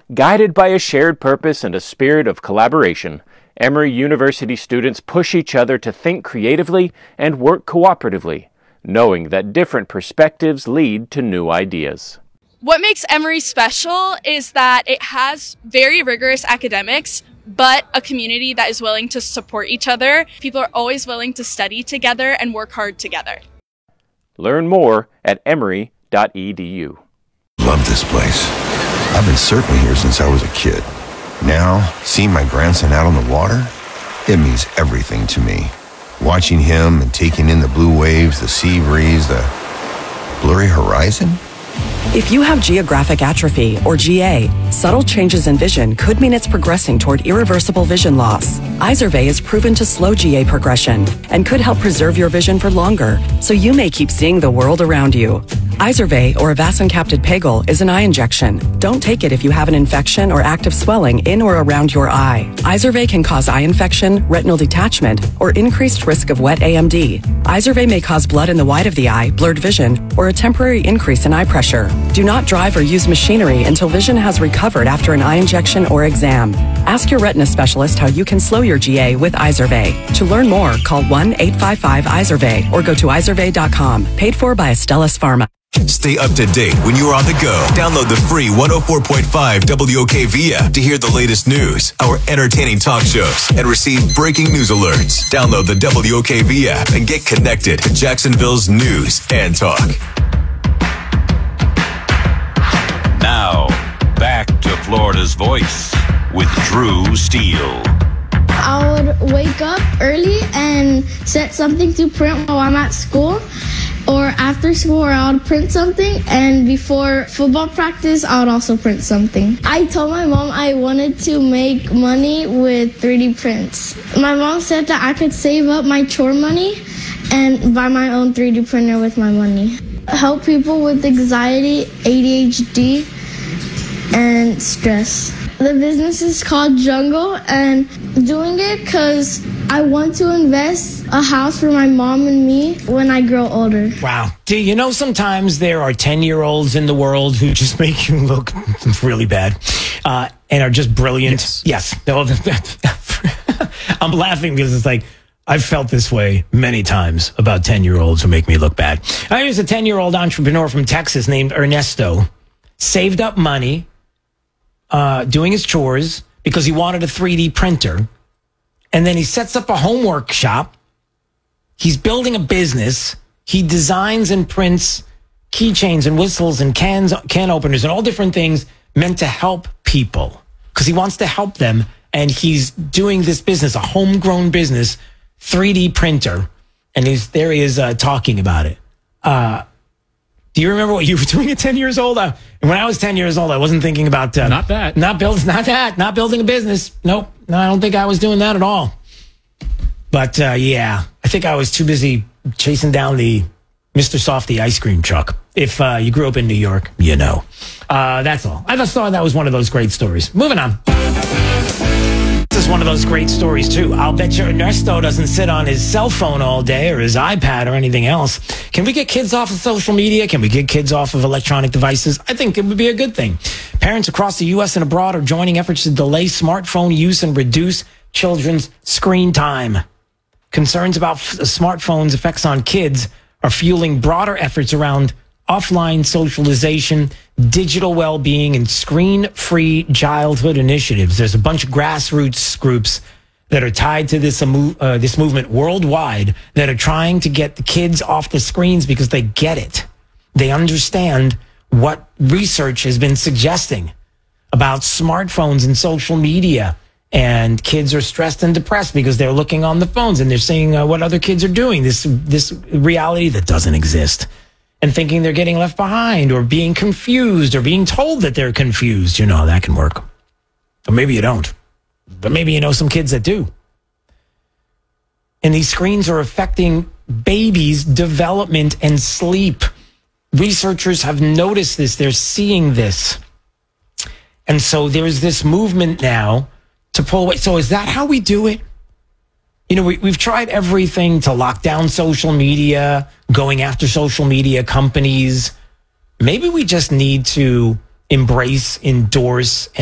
Guided by a shared purpose and a spirit of collaboration, Emory University students push each other to think creatively and work cooperatively, knowing that different perspectives lead to new ideas. What makes Emory special is that it has very rigorous academics, but a community that is willing to support each other. People are always willing to study together and work hard together. Learn more at emory.edu. Love this place. I've been surfing here since I was a kid. Now, seeing my grandson out on the water, it means everything to me. Watching him and taking in the blue waves, the sea breeze, the blurry horizon. If you have geographic atrophy, or GA, subtle changes in vision could mean it's progressing toward irreversible vision loss. Izervay is proven to slow GA progression and could help preserve your vision for longer, so you may keep seeing the world around you. Izervay, or avacincaptad pegol, is an eye injection. Don't take it if you have an infection or active swelling in or around your eye. Izervay can cause eye infection, retinal detachment, or increased risk of wet AMD. Izervay may cause blood in the white of the eye, blurred vision, or a temporary increase in eye pressure. Do not drive or use machinery until vision has recovered after an eye injection or exam. Ask your retina specialist how you can slow your GA with Izervay. To learn more, call 1-855-IZERVAY or go to izervay.com. Paid for by Astellas Pharma. Stay up to date when you're on the go. Download the free 104.5 WOKV app to hear the latest news, our entertaining talk shows, and receive breaking news alerts. Download the WOKV app and get connected to Jacksonville's news and talk. Now, back to Florida's Voice with Drew Steele. I would wake up early and set something to print while I'm at school, or after school where I would print something, and before football practice I would also print something. I told my mom I wanted to make money with 3D prints. My mom said that I could save up my chore money and buy my own 3D printer with my money. Help people with anxiety, ADHD, and stress. The business is called Jungle, and doing it because I want to invest a house for my mom and me when I grow older. Wow. Do you know sometimes there are 10-year-olds in the world who just make you look really bad and are just brilliant? Yes. No, I'm laughing because it's like, I've felt this way many times about 10-year-olds who make me look bad. I was a 10-year-old entrepreneur from Texas named Ernesto, saved up money doing his chores because he wanted a 3D printer. And then he sets up a homework shop. He's building a business. He designs and prints keychains and whistles and can openers and all different things meant to help people because he wants to help them. And he's doing this business, a homegrown business, 3D printer. And he is talking about it. Do you remember what you were doing at 10 years old? When I was 10 years old, I wasn't thinking about not building a business. Nope. No, I don't think I was doing that at all. But yeah, I think I was too busy chasing down the Mr. Softy ice cream truck. If you grew up in New York, you know. That's all. I just thought that was one of those great stories. Moving on. This is one of those great stories, too. I'll bet you Ernesto doesn't sit on his cell phone all day or his iPad or anything else. Can we get kids off of social media? Can we get kids off of electronic devices? I think it would be a good thing. Parents across the U.S. and abroad are joining efforts to delay smartphone use and reduce children's screen time. Concerns about smartphones' effects on kids are fueling broader efforts around offline socialization, digital well-being, and screen-free childhood initiatives. There's a bunch of grassroots groups that are tied to this movement worldwide that are trying to get the kids off the screens because they get it. They understand what research has been suggesting about smartphones and social media. And kids are stressed and depressed because they're looking on the phones and they're seeing what other kids are doing, this reality that doesn't exist. And thinking they're getting left behind or being confused or being told that they're confused. You know, that can work. Or maybe you don't. But maybe you know some kids that do. And these screens are affecting babies' development and sleep. Researchers have noticed this. They're seeing this. And so there's this movement now to pull away. So is that how we do it? You know, we've tried everything to lock down social media, going after social media companies. Maybe we just need to embrace, endorse,